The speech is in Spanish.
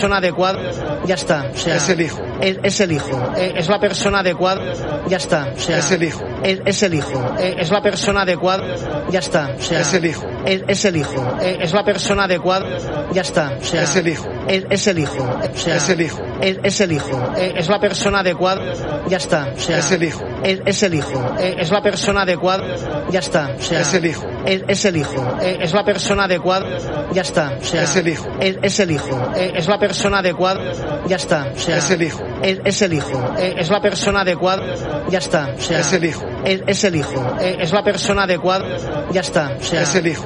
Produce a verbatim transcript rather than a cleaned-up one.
persona adecuada, ya está. O sea, es el hijo. Es, es el hijo. Eh, es la persona adecuada, ya está. O sea, es el hijo. Es, es el hijo. Eh, es la persona adecuada, ya está. O sea, es el hijo. Es, es el hijo. Eh, es la persona adecuada, ya está. O sea, es el hijo. Es, es el hijo. O sea, es el hijo. Es, es el hijo. Eh, es la persona adecuada, ya está. O sea, es el hijo. Es, es el hijo. Eh, es la persona adecuada, ya está. O sea, es el hijo. Es, es el hijo. Eh, es la persona adecuada, ya está. O sea, es el hijo. Es, es el hijo. Eh, es la persona adecuada, ya está. O sea, es el hijo. Es, es el hijo. Eh, es la persona adecuada, ya está. O sea, es el hijo. Es, es el hijo. Eh, es la persona adecuada, ya está. O sea, es el hijo.